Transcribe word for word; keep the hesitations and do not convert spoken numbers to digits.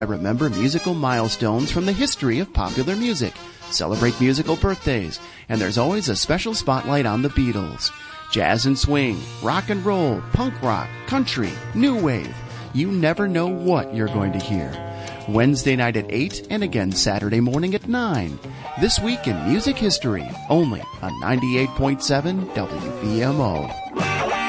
I remember musical milestones from the history of popular music, celebrate musical birthdays, and there's always a special spotlight on the Beatles. Jazz and swing, rock and roll, punk rock, country, new wave. You never know what you're going to hear. Wednesday night at eight and again Saturday morning at nine. This week in music history, only on ninety-eight point seven W V M O.